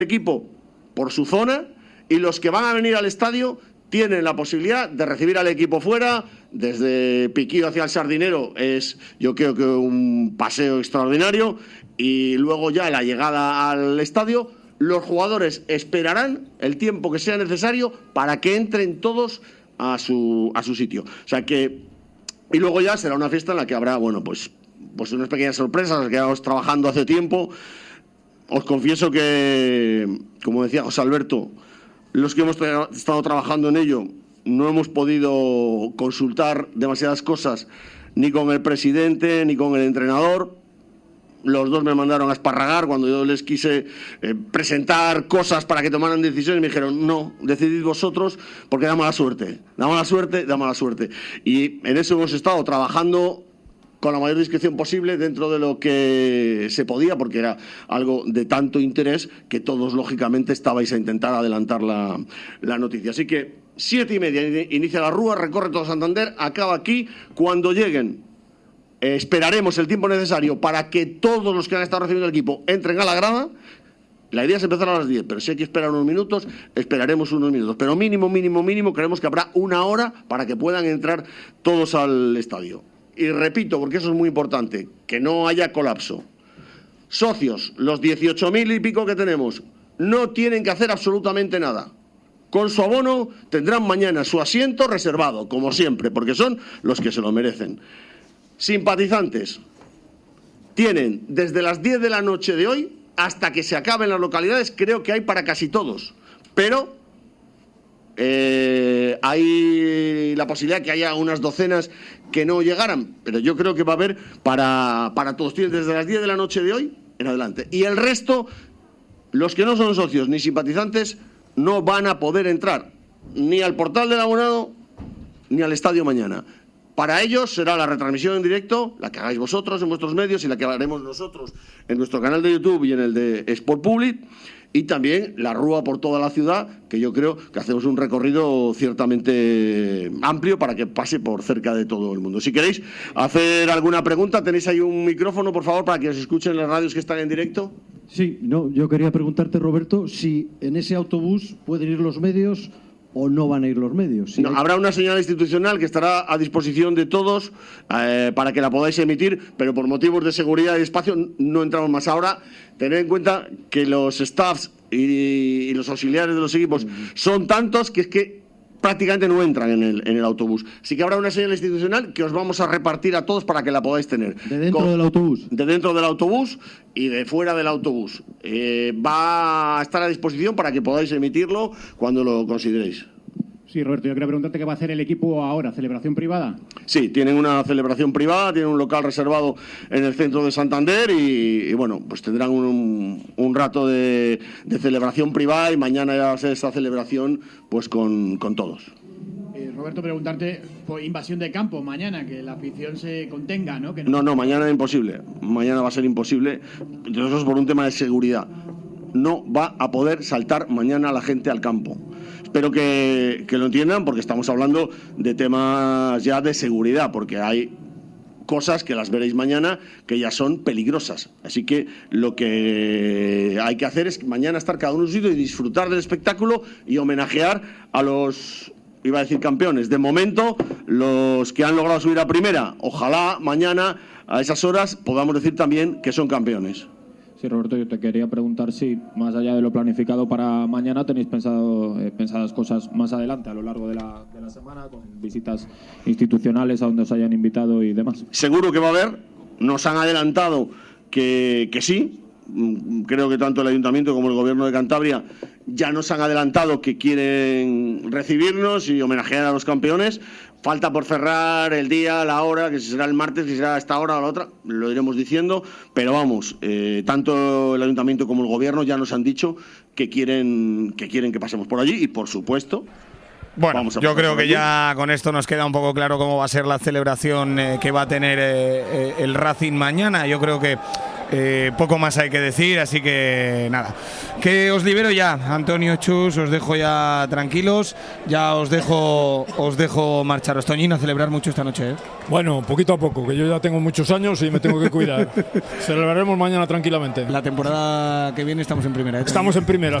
equipo por su zona, y los que van a venir al estadio tienen la posibilidad de recibir al equipo fuera. Desde Piquillo hacia el Sardinero es, yo creo que un paseo extraordinario, y luego ya la llegada al estadio, los jugadores esperarán el tiempo que sea necesario para que entren todos a su sitio. O sea que, y luego ya será una fiesta en la que habrá, bueno, pues unas pequeñas sorpresas que vamos trabajando hace tiempo. Os confieso que, como decía José Alberto, los que hemos estado trabajando en ello no hemos podido consultar demasiadas cosas ni con el presidente ni con el entrenador. Los dos me mandaron a esparragar cuando yo les quise presentar cosas para que tomaran decisiones, y me dijeron: no, decidid vosotros, porque da mala suerte, da mala suerte, da mala suerte. Y en eso hemos estado trabajando con la mayor discreción posible dentro de lo que se podía, porque era algo de tanto interés que todos, lógicamente, estabais a intentar adelantar la noticia. Así que 7:30 inicia la Rúa, recorre todo Santander, acaba aquí. Cuando lleguen, esperaremos el tiempo necesario para que todos los que han estado recibiendo el equipo entren a la grada. La idea es empezar a las 10, pero si hay que esperar unos minutos, esperaremos unos minutos. Pero mínimo, creemos que habrá una hora para que puedan entrar todos al estadio. Y repito, porque eso es muy importante, que no haya colapso. Socios, los 18.000 y pico que tenemos, no tienen que hacer absolutamente nada. Con su abono tendrán mañana su asiento reservado, como siempre, porque son los que se lo merecen. Simpatizantes, tienen desde las 10 de la noche de hoy hasta que se acaben las localidades, creo que hay para casi todos, pero hay la posibilidad que haya unas docenas que no llegaran, pero yo creo que va a haber para todos. Tienen desde las 10 de la noche de hoy en adelante. Y el resto, los que no son socios ni simpatizantes, no van a poder entrar ni al portal del abonado ni al estadio mañana. Para ellos será la retransmisión en directo, la que hagáis vosotros en vuestros medios y la que haremos nosotros en nuestro canal de YouTube y en el de Sport Public. Y también la Rúa por toda la ciudad, que yo creo que hacemos un recorrido ciertamente amplio para que pase por cerca de todo el mundo. Si queréis hacer alguna pregunta, tenéis ahí un micrófono, por favor, para que os escuchen las radios que están en directo. Sí, no, yo quería preguntarte, Roberto, si en ese autobús pueden ir los medios o no van a ir los medios. No, habrá una señal institucional que estará a disposición de todos para que la podáis emitir, pero por motivos de seguridad y espacio no entramos más. Ahora, tened en cuenta que los staffs y los auxiliares de los equipos son tantos que es que prácticamente no entran en el autobús. Así que habrá una señal institucional que os vamos a repartir a todos para que la podáis tener. ¿De dentro del autobús? De dentro del autobús y de fuera del autobús. Va a estar a disposición para que podáis emitirlo cuando lo consideréis. Sí, Roberto, yo quería preguntarte qué va a hacer el equipo ahora, ¿celebración privada? Sí, tienen una celebración privada, tienen un local reservado en el centro de Santander y bueno, pues tendrán un rato de celebración privada y mañana va a ser esta celebración pues con todos. Roberto, preguntarte por invasión de campo mañana, que la afición se contenga, ¿no? Que No, mañana es imposible, mañana va a ser imposible, entonces por un tema de seguridad. No va a poder saltar mañana la gente al campo. Espero que lo entiendan, porque estamos hablando de temas ya de seguridad, porque hay cosas que las veréis mañana que ya son peligrosas. Así que lo que hay que hacer es mañana estar cada uno en su sitio y disfrutar del espectáculo y homenajear a los, iba a decir campeones, de momento los que han logrado subir a primera. Ojalá mañana a esas horas podamos decir también que son campeones. Sí, Roberto, yo te quería preguntar si, más allá de lo planificado para mañana, tenéis pensadas cosas más adelante, a lo largo de la semana, con visitas institucionales a donde os hayan invitado y demás. Seguro que va a haber. Nos han adelantado que sí. Creo que tanto el Ayuntamiento como el Gobierno de Cantabria ya nos han adelantado que quieren recibirnos y homenajear a los campeones. Falta por cerrar el día, la hora, que si será el martes, si será a esta hora o a la otra, lo iremos diciendo. Pero vamos, tanto el Ayuntamiento como el Gobierno ya nos han dicho que quieren que pasemos por allí y, por supuesto... Bueno, yo creo que ya con esto nos queda un poco claro cómo va a ser la celebración que va a tener el Racing mañana. Yo creo que Poco más hay que decir, así que nada. Que os libero ya, Antonio, Chus, os dejo ya tranquilos. Ya os dejo marcharos. Toñín, a celebrar mucho esta noche, ¿eh? Bueno, poquito a poco, que yo ya tengo muchos años y me tengo que cuidar. Celebraremos mañana tranquilamente. La temporada que viene estamos en primera, ¿eh? Estamos en primera.